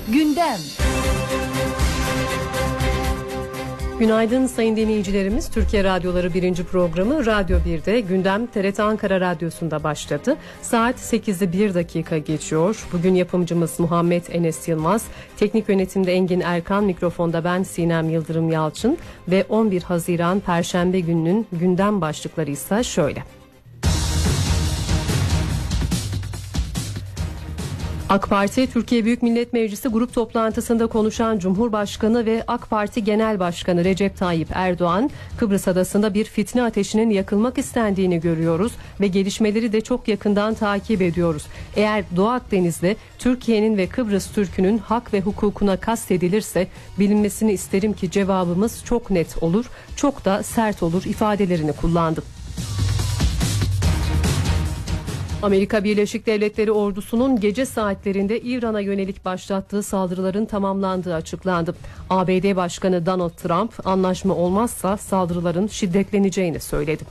Gündem. Günaydın sayın dinleyicilerimiz. Türkiye Radyoları 1. programı Radyo 1'de Gündem TRT Ankara Radyosu'nda başladı. Saat 8'i 1 dakika geçiyor. Bugün yapımcımız Muhammed Enes Yılmaz, teknik yönetimde Engin Erkan, mikrofonda ben Sinem Yıldırım Yalçın ve 11 Haziran Perşembe gününün gündem başlıkları ise şöyle. AK Parti, Türkiye Büyük Millet Meclisi grup toplantısında konuşan Cumhurbaşkanı ve AK Parti Genel Başkanı Recep Tayyip Erdoğan, Kıbrıs Adası'nda bir fitne ateşinin yakılmak istendiğini görüyoruz ve gelişmeleri de çok yakından takip ediyoruz. Eğer Doğu Akdeniz'de Türkiye'nin ve Kıbrıs Türk'ünün hak ve hukukuna kastedilirse bilinmesini isterim ki cevabımız çok net olur, çok da sert olur ifadelerini kullandı. Amerika Birleşik Devletleri ordusunun gece saatlerinde İran'a yönelik başlattığı saldırıların tamamlandığı açıklandı. ABD Başkanı Donald Trump, anlaşma olmazsa saldırıların şiddetleneceğini söyledi.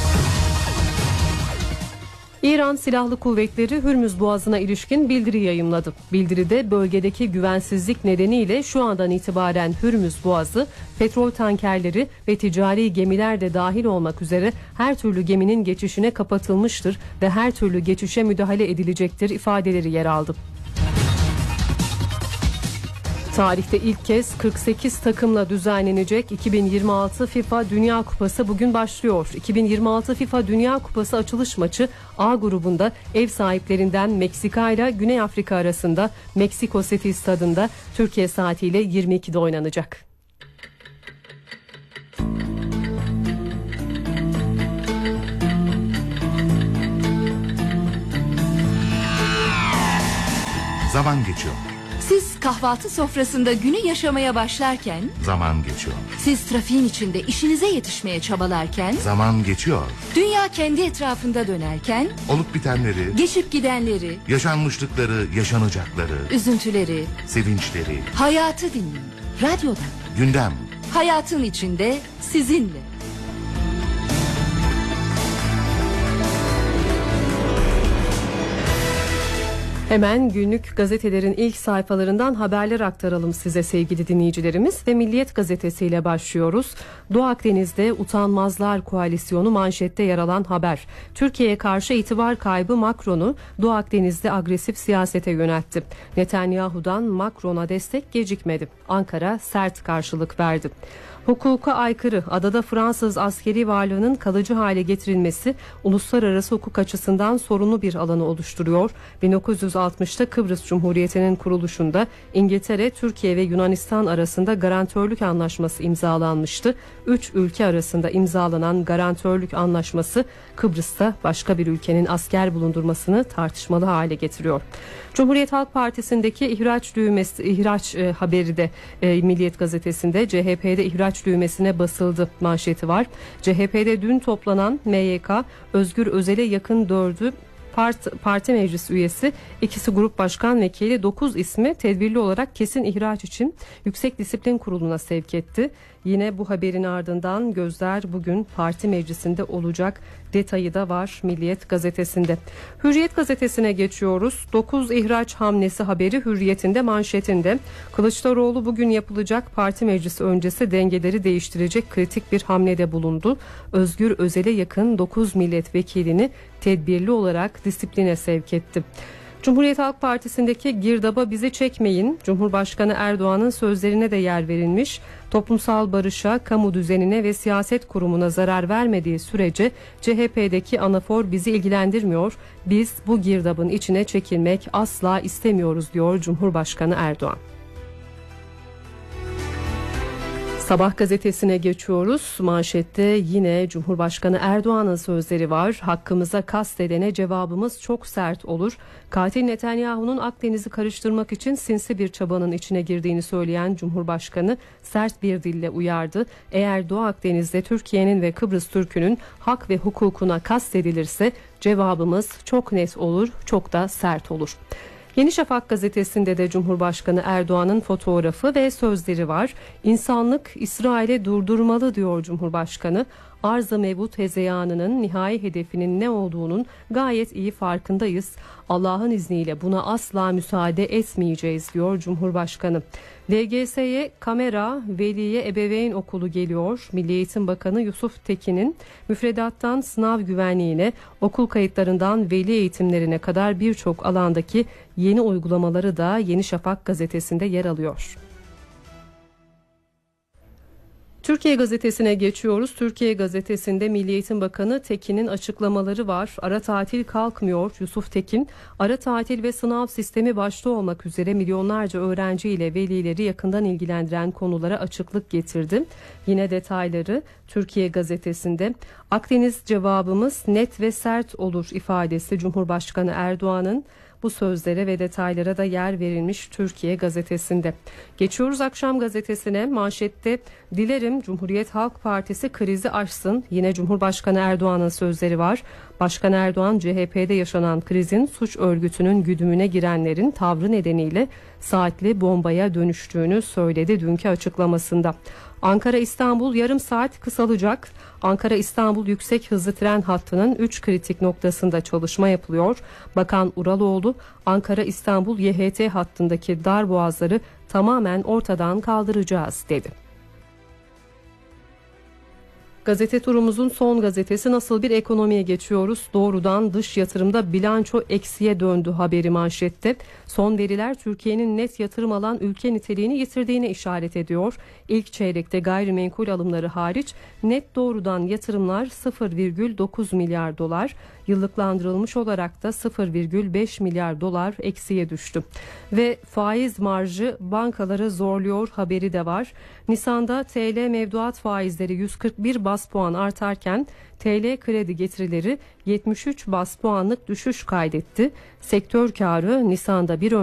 İran Silahlı Kuvvetleri Hürmüz Boğazı'na ilişkin bildiri yayımladı. Bildiride bölgedeki güvensizlik nedeniyle şu andan itibaren Hürmüz Boğazı, petrol tankerleri ve ticari gemiler de dahil olmak üzere her türlü geminin geçişine kapatılmıştır ve her türlü geçişe müdahale edilecektir ifadeleri yer aldı. Tarihte ilk kez 48 takımla düzenlenecek 2026 FIFA Dünya Kupası bugün başlıyor. 2026 FIFA Dünya Kupası açılış maçı A grubunda ev sahiplerinden Meksika ile Güney Afrika arasında Meksiko City stadında Türkiye saatiyle 22'de oynanacak. Zaman geçiyor. Siz kahvaltı sofrasında günü yaşamaya başlarken, Zaman geçiyor. siz trafiğin içinde işinize yetişmeye çabalarken, Zaman geçiyor. dünya kendi etrafında dönerken, Olup bitenleri, geçip gidenleri, yaşanmışlıkları, yaşanacakları, üzüntüleri, sevinçleri, hayatı dinleyin. Radyoda, gündem. hayatın içinde sizinle. Hemen günlük gazetelerin ilk sayfalarından haberler aktaralım size sevgili dinleyicilerimiz ve Milliyet Gazetesi ile başlıyoruz. Doğu Akdeniz'de Utanmazlar Koalisyonu manşette yer alan haber. Türkiye'ye karşı itibar kaybı Macron'u Doğu Akdeniz'de agresif siyasete yöneltti. Netanyahu'dan Macron'a destek gecikmedi. Ankara sert karşılık verdi. Hukuka aykırı, adada Fransız askeri varlığının kalıcı hale getirilmesi uluslararası hukuk açısından sorunlu bir alanı oluşturuyor. 1960'ta Kıbrıs Cumhuriyeti'nin kuruluşunda İngiltere, Türkiye ve Yunanistan arasında garantörlük anlaşması imzalanmıştı. 3 ülke arasında imzalanan garantörlük anlaşması Kıbrıs'ta başka bir ülkenin asker bulundurmasını tartışmalı hale getiriyor. Cumhuriyet Halk Partisi'ndeki ihraç haberi de Milliyet Gazetesi'nde CHP'de ihraç düğmesine basıldı manşeti var. CHP'de dün toplanan MYK, Özgür Özel'e yakın 4'ü parti meclis üyesi, ikisi grup başkan vekili, 9 ismi tedbirli olarak kesin ihraç için Yüksek Disiplin Kurulu'na sevk etti. Yine bu haberin ardından gözler bugün parti meclisinde olacak detayı da var Milliyet Gazetesi'nde. Hürriyet Gazetesi'ne geçiyoruz. 9 ihraç hamlesi haberi Hürriyet'inde manşetinde. Kılıçdaroğlu bugün yapılacak parti meclisi öncesi dengeleri değiştirecek kritik bir hamlede bulundu. Özgür Özel'e yakın 9 milletvekilini tedbirli olarak disipline sevk etti. Cumhuriyet Halk Partisi'ndeki girdaba bizi çekmeyin, Cumhurbaşkanı Erdoğan'ın sözlerine de yer verilmiş. Toplumsal barışa, kamu düzenine ve siyaset kurumuna zarar vermediği sürece CHP'deki anafor bizi ilgilendirmiyor. Biz bu girdabın içine çekilmek asla istemiyoruz diyor Cumhurbaşkanı Erdoğan. Sabah gazetesine geçiyoruz. Manşette yine Cumhurbaşkanı Erdoğan'ın sözleri var. Hakkımıza kastedene cevabımız çok sert olur. Katil Netanyahu'nun Akdeniz'i karıştırmak için sinsi bir çabanın içine girdiğini söyleyen Cumhurbaşkanı sert bir dille uyardı. Eğer Doğu Akdeniz'de Türkiye'nin ve Kıbrıs Türk'ünün hak ve hukukuna kastedilirse cevabımız çok net olur, çok da sert olur. Yeni Şafak gazetesinde de Cumhurbaşkanı Erdoğan'ın fotoğrafı ve sözleri var. İnsanlık İsrail'e durdurmalı diyor Cumhurbaşkanı. arz-ı mevcut hezeyanının nihai hedefinin ne olduğunun gayet iyi farkındayız. Allah'ın izniyle buna asla müsaade etmeyeceğiz diyor Cumhurbaşkanı. LGS'ye kamera, veliye ebeveyn okulu geliyor. Milli Eğitim Bakanı Yusuf Tekin'in müfredattan sınav güvenliğine, okul kayıtlarından veli eğitimlerine kadar birçok alandaki yeni uygulamaları da Yeni Şafak gazetesinde yer alıyor. Türkiye Gazetesi'ne geçiyoruz. Türkiye Gazetesi'nde Milli Eğitim Bakanı Tekin'in açıklamaları var. Ara tatil kalkmıyor. Yusuf Tekin, ara tatil ve sınav sistemi başta olmak üzere milyonlarca öğrenci ile velileri yakından ilgilendiren konulara açıklık getirdi. Yine detayları Türkiye Gazetesi'nde. Akdeniz cevabımız net ve sert olur ifadesi Cumhurbaşkanı Erdoğan'ın. Bu sözlere ve detaylara da yer verilmiş Türkiye Gazetesi'nde. Geçiyoruz Akşam Gazetesi'ne. Manşette dilerim Cumhuriyet Halk Partisi krizi aşsın. Yine Cumhurbaşkanı Erdoğan'ın sözleri var. Başkan Erdoğan CHP'de yaşanan krizin suç örgütünün güdümüne girenlerin tavrı nedeniyle saatli bombaya dönüştüğünü söyledi dünkü açıklamasında. Ankara-İstanbul yarım saat kısalacak. Ankara-İstanbul yüksek hızlı tren hattının 3 kritik noktasında çalışma yapılıyor. Bakan Uraloğlu, Ankara-İstanbul YHT hattındaki darboğazları tamamen ortadan kaldıracağız dedi. Gazete turumuzun son gazetesi nasıl bir ekonomiye geçiyoruz? Doğrudan dış yatırımda bilanço eksiye döndü haberi manşette. Son veriler Türkiye'nin net yatırım alan ülke niteliğini yitirdiğine işaret ediyor. İlk çeyrekte gayrimenkul alımları hariç net doğrudan yatırımlar 0,9 milyar dolar, yıllıklandırılmış olarak da 0,5 milyar dolar eksiye düştü. Ve faiz marjı bankaları zorluyor haberi de var. Nisan'da TL mevduat faizleri 141 bas puan artarken TL kredi getirileri 73 bas puanlık düşüş kaydetti. Sektör karı Nisan'da bir